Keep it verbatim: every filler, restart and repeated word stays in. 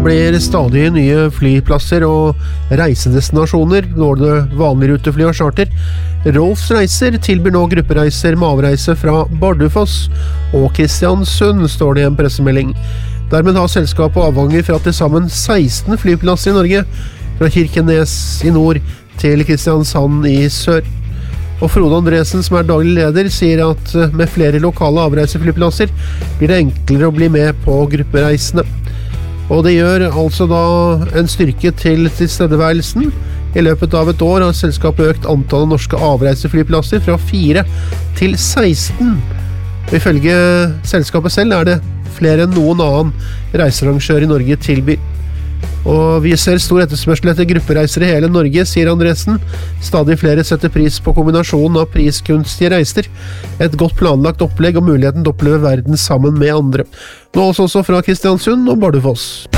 blir stadig nye flyplasser og reisedestinasjoner, både vanlig rutefly og charter. Rolfs Reiser tilbyr nå gruppereiser med avreise fra Bardufoss og Kristiansund, står det i en pressemelding. Dermed har selskapet avganger fra til sammen seksten flyplasser i Norge, fra Kirkenes i nord til Kristiansand i sør. Og Frode Andresen, som er daglig leder, sier at med flere lokale avreiseflyplasser blir det enklere å bli med på gruppereisene. Og det gjør altså da en styrke til tilstedeværelsen. I løpet av et år har selskapet økt antallet norske avreiseflyplasser fra fire til seksten. Og ifølge selskapet selv er det flere enn noen annen reisearrangør i Norge tilbyr. Og vi ser stor etterspørsel etter gruppereiser i hele Norge, sier Andresen. Stadig flere setter pris på kombinasjonen av priskunstige reiser, et godt planlagt opplegg og muligheten til å oppleve verden sammen med andre. Nå også fra Kristiansund og Bardufoss.